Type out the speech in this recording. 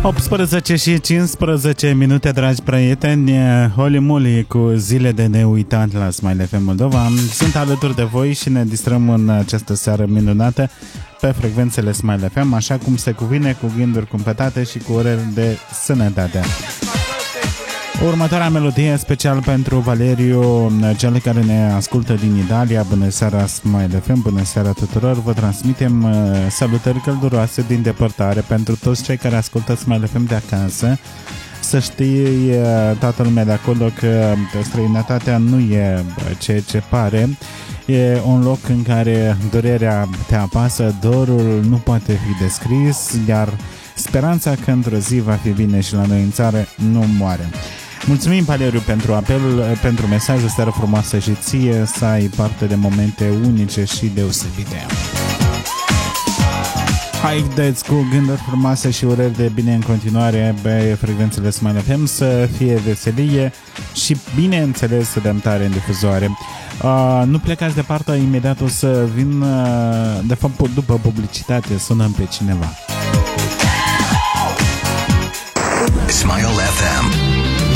18 și 15 minute, dragi prieteni. Holy moly cu zile de neuitat la Smile FM Moldova. Sunt alături de voi și ne distrăm în această seară minunată pe frecvențele Smile FM, așa cum se cuvine, cu gânduri cumpătate și cu orele de sănătate. Următoarea melodie special pentru Valeriu, cel care ne ascultă din Italia. Bună seara Smile FM, bună seara tuturor. Vă transmitem salutări călduroase din depărtare pentru toți cei care ascultă Smile FM de acasă. Să știi toată lumea de acolo că străinătatea nu e ceea ce pare. E un loc în care durerea te apasă, dorul nu poate fi descris, iar speranța că într-o zi va fi bine și la noi în țară nu moare. Mulțumim, Valeriu, pentru apel, pentru mesajul. Seară frumoasă și ție, să ai parte de momente unice și deosebite. Haideți cu gânduri frumoase și urări de bine în continuare pe frecvențele Smile FM, să fie veselie și, bineînțeles, să dăm tare în difuzoare. Nu plecați departe, imediat o să vin, de fapt, după publicitate, sunăm pe cineva. Smile FM.